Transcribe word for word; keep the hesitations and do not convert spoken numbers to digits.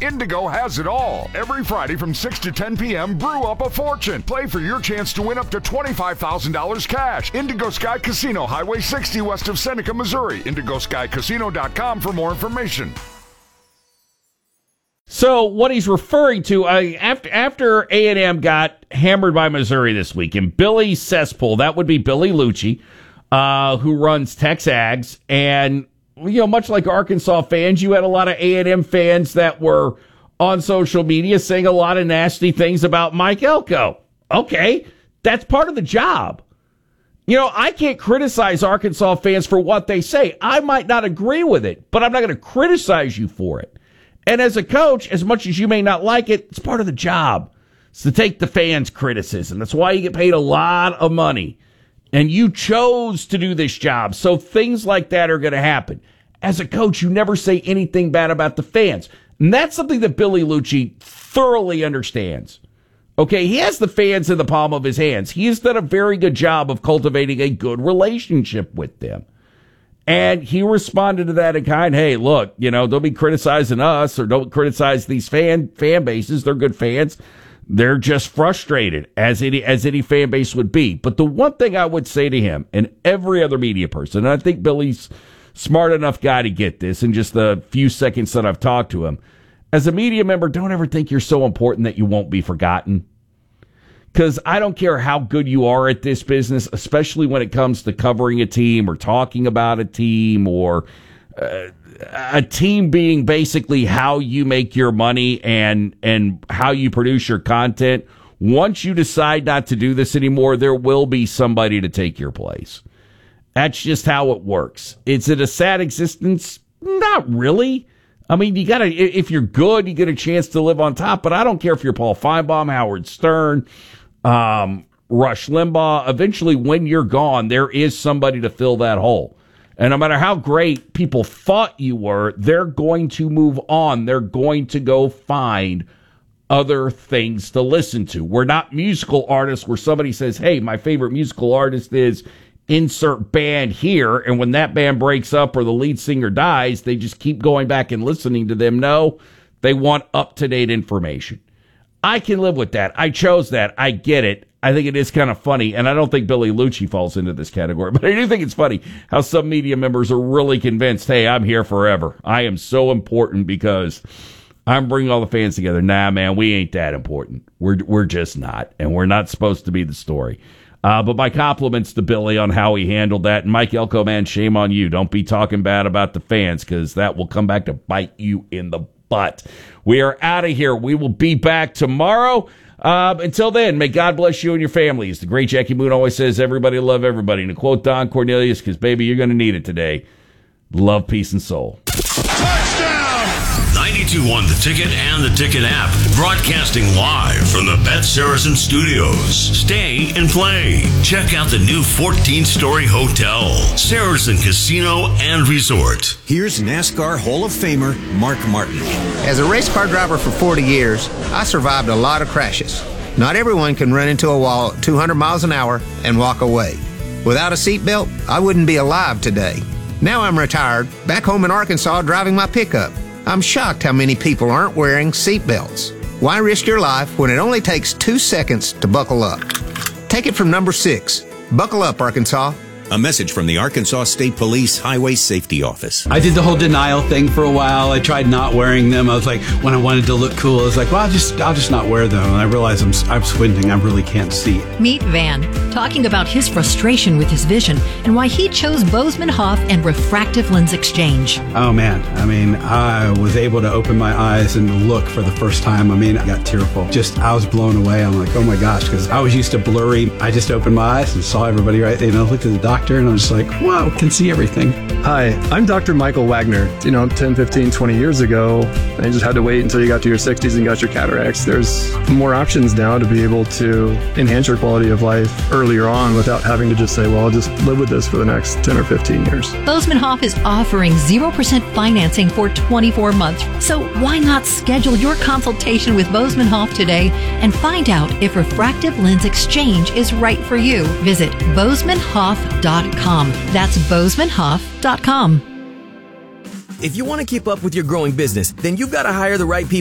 Indigo has it all. Every Friday from six to ten p.m., brew up a fortune. Play for your chance to win up to twenty-five thousand dollars cash. Indigo Sky Casino, Highway sixty west of Seneca, Missouri. indigo sky casino dot com for more information. So what he's referring to, uh, after after A and M got hammered by Missouri this week, and Billy Cesspool, that would be Billy Lucci, uh, who runs Texags, and you know, much like Arkansas fans, you had a lot of A and M fans that were on social media saying a lot of nasty things about Mike Elko. Okay, that's part of the job. You know, I can't criticize Arkansas fans for what they say. I might not agree with it, but I'm not going to criticize you for it. And as a coach, as much as you may not like it, it's part of the job. It's to take the fans' criticism. That's why you get paid a lot of money. And you chose to do this job. So things like that are going to happen. As a coach, you never say anything bad about the fans. And that's something that Billy Lucci thoroughly understands. Okay, he has the fans in the palm of his hands. He has done a very good job of cultivating a good relationship with them. And he responded to that in kind, hey, look, you know, don't be criticizing us or don't criticize these fan fan bases. They're good fans. They're just frustrated, as any as any fan base would be. But the one thing I would say to him and every other media person, and I think Billy's smart enough guy to get this in just the few seconds that I've talked to him, as a media member, don't ever think you're so important that you won't be forgotten. Because I don't care how good you are at this business, especially when it comes to covering a team or talking about a team or uh, a team being basically how you make your money and and how you produce your content. Once you decide not to do this anymore, there will be somebody to take your place. That's just how it works. Is it a sad existence? Not really. I mean, you gotta, if you're good, you get a chance to live on top, but I don't care if you're Paul Feinbaum, Howard Stern, Um, Rush Limbaugh. Eventually, when you're gone, there is somebody to fill that hole. And no matter how great people thought you were, they're going to move on. They're going to go find other things to listen to. We're not musical artists where somebody says, hey, my favorite musical artist is insert band here. And when that band breaks up or the lead singer dies, they just keep going back and listening to them. No, they want up-to-date information. I can live with that. I chose that. I get it. I think it is kind of funny, and I don't think Billy Lucci falls into this category, but I do think it's funny how some media members are really convinced, hey, I'm here forever. I am so important because I'm bringing all the fans together. Nah, man, we ain't that important. We're we're just not, and we're not supposed to be the story. Uh, but my compliments to Billy on how he handled that. And Mike Elko, man, shame on you. Don't be talking bad about the fans because that will come back to bite you in the butt. We are out of here. We will be back tomorrow. Uh, until then, may God bless you and your families. The great Jackie Moon always says, everybody love everybody. And to quote Don Cornelius, because, baby, you're going to need it today. Love, peace, and soul. ninety-two point one The Ticket and the Ticket app, broadcasting live from the Beth Saracen Studios. Stay and play. Check out the new fourteen-story hotel, Saracen Casino and Resort. Here's NASCAR Hall of Famer Mark Martin. As a race car driver for forty years, I survived a lot of crashes. Not everyone can run into a wall at two hundred miles an hour and walk away. Without a seatbelt, I wouldn't be alive today. Now I'm retired, back home in Arkansas driving my pickup. I'm shocked how many people aren't wearing seatbelts. Why risk your life when it only takes two seconds to buckle up? Take it from number six. Buckle up, Arkansas. A message from the Arkansas State Police Highway Safety Office. I did the whole denial thing for a while. I tried not wearing them. I was like, when I wanted to look cool, I was like, well, I'll just, I'll just not wear them. And I realized I'm, I'm squinting. I really can't see. Meet Van, talking about his frustration with his vision and why he chose Bozeman Hoff and refractive lens exchange. Oh, man. I mean, I was able to open my eyes and look for the first time. I mean, I got tearful. Just, I was blown away. I'm like, oh my gosh, because I was used to blurry. I just opened my eyes and saw everybody right there. You know, looked at the doctor. And I'm just like, wow, can see everything. Hi, I'm Doctor Michael Wagner. You know, ten, fifteen, twenty years ago, I just had to wait until you got to your sixties and got your cataracts. There's more options now to be able to enhance your quality of life earlier on without having to just say, well, I'll just live with this for the next ten or fifteen years. Bozeman Hoff is offering zero percent financing for twenty-four months. So why not schedule your consultation with Bozeman Hoff today and find out if refractive lens exchange is right for you? Visit bozeman hoff dot com. That's bozeman hoff dot com. If you want to keep up with your growing business, then you've got to hire the right people.